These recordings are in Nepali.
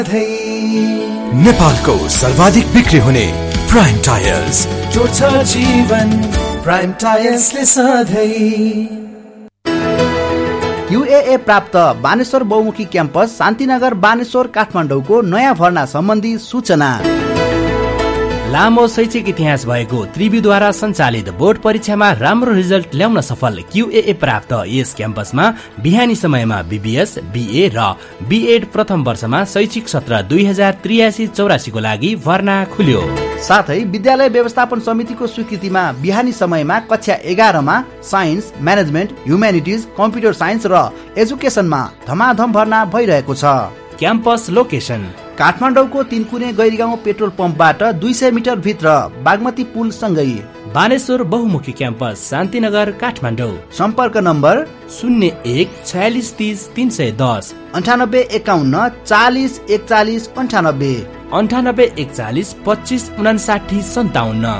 नेपालको सर्वाधिक बिक्री हुने प्राइम टायर्स जोड्छ जीवन प्राइम टायर्सले सधैँ। UAA प्राप्त बानेश्वर बहुमुखी क्याम्पस शान्तिनगर बानेश्वर काठमाडौँको नयाँ भर्ना सम्बन्धी सूचना। लामो शैक्षिक इतिहास भएको त्रिवीद्वारा सञ्चालित बोर्ड परीक्षामा राम्रो रिजल्ट ल्याउन सफल QAA प्राप्त यस क्याम्पसमा बिहानी समयमा BBS, BA र BEd प्रथम वर्षमा शैक्षिक सत्र 2083-84 को लागि भर्ना खुल्यो। साथै विद्यालय व्यवस्थापन समितिको स्वीकृतिमा बिहानी समयमा कक्षा 11 मा science, management, humanities, computer science र एजुकेसनमा धमाधम भर्ना भइरहेको छ। क्याम्पस लोकेसन काठमाडौँको तिनकुने गैरीगाउँ पेट्रोल पम्पबाट 200 मिटर भित्र बागमती पुल सँगै। बानेश्वर बहुमुखी क्याम्पस शान्तिनगर काठमाडौँ। सम्पर्क नम्बर 01 46 30 310 98 51 40 41 98 98 41 25 59 57।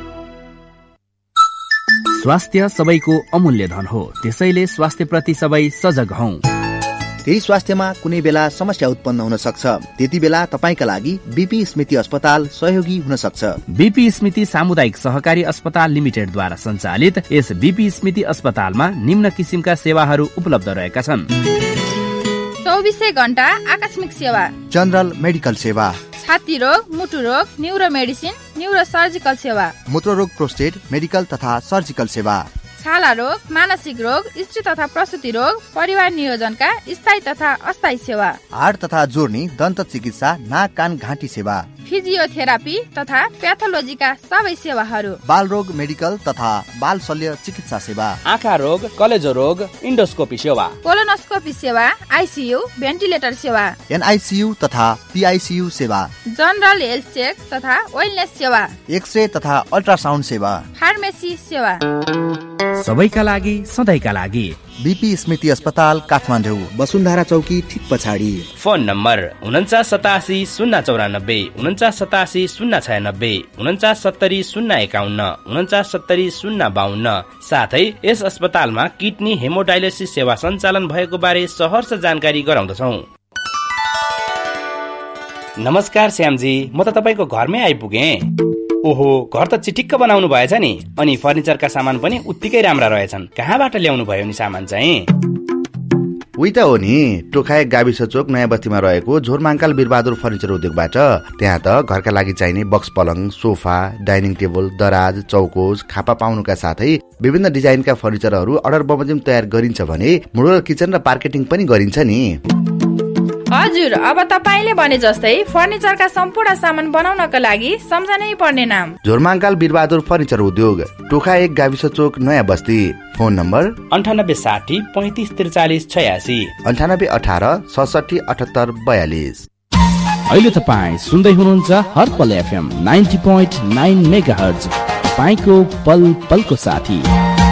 स्वास्थ्य सबैको अमूल्य धन हो, त्यसैले स्वास्थ्य प्रति सबै सजग हौं। त्यही स्वास्थ्यमा कुनै बेला समस्या उत्पन्न हुन सक्छ, त्यति बेला तपाईका लागि बीपी स्मृति अस्पताल सहयोगी हुन सक्छ। बीपी स्मृति सामुदायिक सहकारी अस्पताल लिमिटेडद्वारा सञ्चालित यस बीपी स्मृति अस्पतालमा निम्न किसिमका सेवाहरू उपलब्ध रहेका छन्। 24 घण्टा आकस्मिक सेवा, जनरल मेडिकल सेवा, छाती रोग, मुटु रोग, न्युरो मेडिसिन, न्युरो सर्जिकल सेवा, मूत्ररोग, प्रोस्टेट मेडिकल तथा सर्जिकल सेवा, छाला रोग, मानसिक रोग, स्त्री तथा प्रसुति रोग, परिवार नियोजनका स्थायी तथा अस्थायी सेवा, हाड तथा जोर्नी, दन्त चिकित्सा, नाक कान घाँटी सेवा, फिजियोथेरापी तथा प्याथोलोजीका सबै सेवाहरू, बाल रोग मेडिकल तथा बाल शल्य चिकित्सा सेवा, आँखा रोग, कलेजो रोग, इन्डोस्कोपी सेवा, कोलोनोस्कोपी सेवा, आइसियु, भेन्टिलेटर सेवा, NICU तथा PICU सेवा, जनरल हेल्थ चेक तथा वेलनेस सेवा, एक्सरे तथा अल्ट्रासाउन्ड सेवा, फार्मेसी सेवा, सबैका लागि सधैँका लागि बीपी स्मृति अस्पताल काठमाडौँ, वसुन्धरा चौकी ठिक पछाडि। Phone number 4987 094 4987 096 4970 051 4970 052। साथै यस अस्पतालमा किडनी हेमोडायलिसिस सेवा सञ्चालन भएको बारे सहर्ष जानकारी गराउँदछौँ। नमस्कार श्यामजी, म त तपाईको घरमै आइपुगेँ। ओहो, घर त चिटिक्क बनाउनु भएछ नि, अनि फर्निचरका सामान पनि उत्तिकै राम्रा रहेछन्। कहाँबाट ल्याउनु भयो नि सामान चाहिँ? उही त हो नि, टोखाए गाविस चोक नयाँ बस्तीमा रहेको झोरमाङ्काल वीरबहादुर फर्निचर उद्योगबाट। त्यहाँ त घरका लागि चाहिने बक्स पलङ, सोफा, डाइनिङ टेबल, दराज, चौकोज, खापा पाउनुका साथै विभिन्न डिजाइनका फर्निचरहरू अर्डर बमोजिम तयार गरिन्छ भने मोडुलर किचन र मार्केटिङ पनि गरिन्छ नि। हजुर, अब तपाईले भने जस्तै फर्निचरका सम्पूर्ण सामान बनाउनका लागि सम्झनै पर्ने नाम झोरमाङ्काल वीरबहादुर फर्निचर उद्योग, टोखा 1 गाविस चोक नयाँ बस्ती। Phone number 9860 35 43 86 98 18 67 78 42। अहिले तपाईँ सुन्दै हुनुहुन्छ हर्पल FM 90.9 मेगाहर्ज, तपाईको पल पलको साथी।